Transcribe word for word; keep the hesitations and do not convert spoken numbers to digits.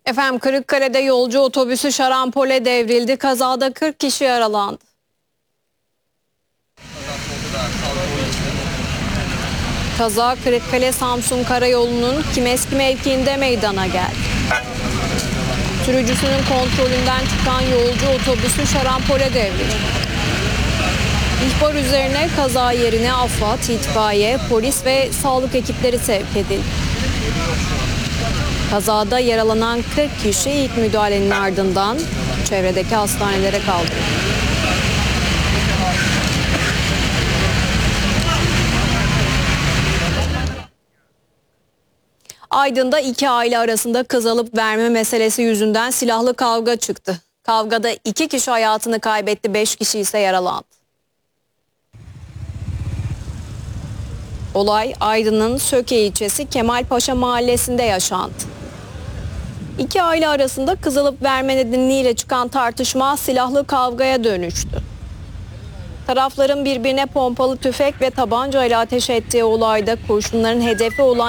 Efendim Kırıkkale'de yolcu otobüsü şarampole devrildi. Kazada kırk kişi yaralandı. Kaza Kırıkkale-Samsun Karayolu'nun Kimeski mevkiinde meydana geldi. Sürücüsünün kontrolünden çıkan yolcu otobüsü şarampole devrildi. İhbar üzerine kaza yerine AFAD, itfaiye, polis ve sağlık ekipleri sevk edildi. Kazada yaralanan kırk kişi ilk müdahalenin ardından çevredeki hastanelere kaldırıldı. Aydın'da iki aile arasında kız alıp verme meselesi yüzünden silahlı kavga çıktı. Kavgada iki kişi hayatını kaybetti, beş kişi ise yaralandı. Olay Aydın'ın Söke ilçesi Kemalpaşa mahallesinde yaşandı. İki aile arasında kız alıp verme nedeniyle çıkan tartışma silahlı kavgaya dönüştü. Tarafların birbirine pompalı tüfek ve tabancayla ateş ettiği olayda kurşunların hedefi olan